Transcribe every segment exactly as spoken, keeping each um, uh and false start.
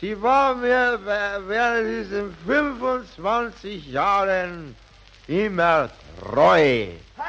Sie war mir während diesen fünfundzwanzig Jahren immer treu.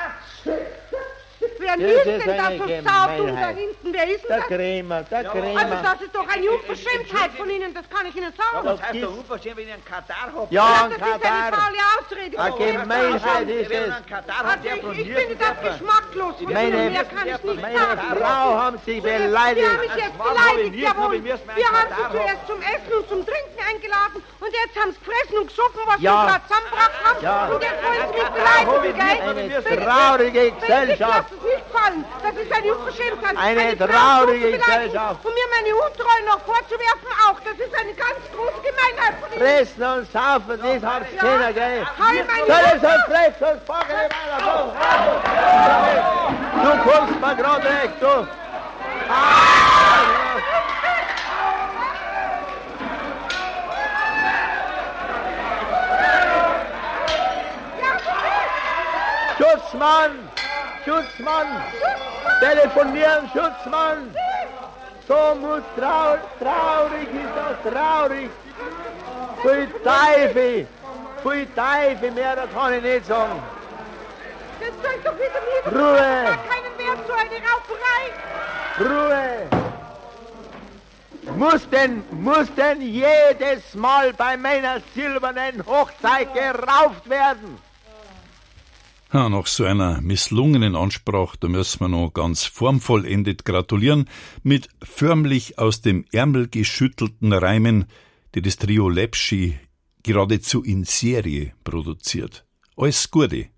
Wer liest denn da so saudumm da hinten? Wer ist denn Der das? Krämer, der Krämer. Also das ist doch eine Unverschämtheit von Ihnen, das kann ich Ihnen sagen. Das heißt doch unverschämt, wenn ihr einen Katar habt. Ja, ein Das ist eine Katar. faule Ausrede. Eine Gemeinheit ist Wenn ihr es. einen Katar habt, Also der ich, von ich mir finde das geschmacklos. Von Meine- Ihnen mehr kann ich nicht Meine sagen. Frau haben Sie Sie beleidigt. haben mich jetzt Mann, habe ich beleidigt, nicht, jawohl. aber wir müssen mal Wir einen haben Katar Sie zuerst zum Essen und zum Trinken eingeladen und jetzt haben Sie gefressen und gesoffen, was Ja. Sie gerade zusammengebracht haben. Ja. Und jetzt wollen Sie mich beleidigen, gell? Eine traurige Ich Gesellschaft. lasse es nicht fallen. Das ist eine Unverschämtheit. Eine Frau traurige so zu beleidigen Gesellschaft. Und mir meine Untreue noch vorzuwerfen auch. Das ist eine ganz große Gemeinheit von Ihnen. Fressen und saufen, das hat's Ja. keiner, gell? Halt meine Das ist Mutter. ein Frech, sonst pack ich nicht weiter. Du kommst mir grad weg, du. Schutzmann! Schutzmann! Telefonieren, Schutzmann! So muss traurig, traurig ist das, traurig! Pfui Teufel! Pfui Teufel, mehr das kann ich nicht sagen! Das soll doch wieder mir. Ruhe. Das hat keinen Wert, so eine Rauferei. Ruhe! Muss denn, muss denn jedes Mal bei meiner silbernen Hochzeit gerauft werden? Ja, nach so einer misslungenen Ansprache, da müssen wir noch ganz formvollendet gratulieren mit förmlich aus dem Ärmel geschüttelten Reimen, die das Trio Lepschi geradezu in Serie produziert. Alles Gute!